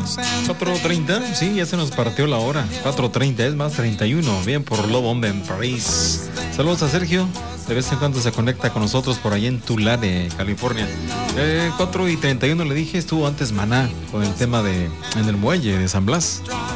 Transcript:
4:30, sí, ya se nos partió la hora. 4:30, es más 31. Bien por Love Bomb en París. Saludos a Sergio. De vez en cuando se conecta con nosotros por allá en Tulare, California. 4:31 le dije, estuvo antes Maná con el tema de En el Muelle de San Blas.